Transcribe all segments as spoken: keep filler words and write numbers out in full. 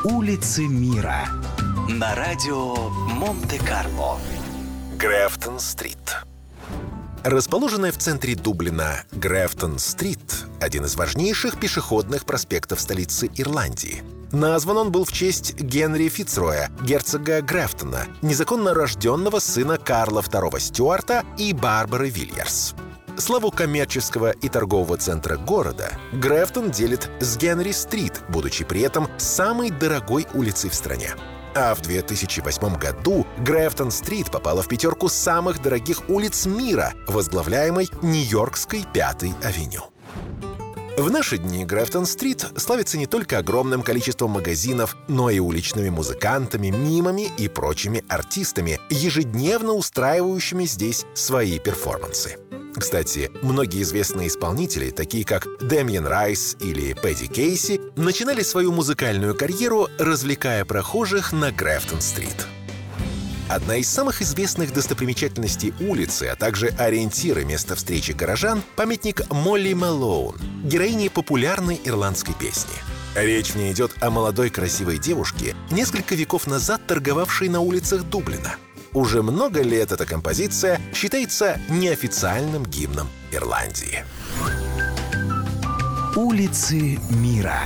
Улицы мира на радио Монте-Карло. Грефтон-стрит. Расположенная в центре Дублина Грефтон-стрит – один из важнейших пешеходных проспектов столицы Ирландии. Назван он был в честь Генри Фицроя, герцога Грефтона, незаконно рожденного сына Карла второго Стюарта и Барбары Вильярс. Славу коммерческого и торгового центра города Грефтон делит с Генри-стрит, будучи при этом самой дорогой улицей в стране. А в две тысячи восьмом году Грефтон-стрит попала в пятерку самых дорогих улиц мира, возглавляемой Нью-Йоркской Пятой авеню. В наши дни Грефтон-стрит славится не только огромным количеством магазинов, но и уличными музыкантами, мимами и прочими артистами, ежедневно устраивающими здесь свои перформансы. Кстати, многие известные исполнители, такие как Дэмиан Райс или Пэдди Кейси, начинали свою музыкальную карьеру, развлекая прохожих на Грефтон-стрит. Одна из самых известных достопримечательностей улицы, а также ориентиры места встречи горожан — памятник Молли Малоун, героине популярной ирландской песни. Речь в ней идет о молодой красивой девушке, несколько веков назад торговавшей на улицах Дублина. Уже много лет эта композиция считается неофициальным гимном Ирландии. Улицы мира.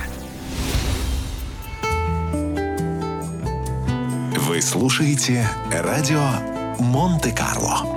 Вы слушаете радио Монте-Карло.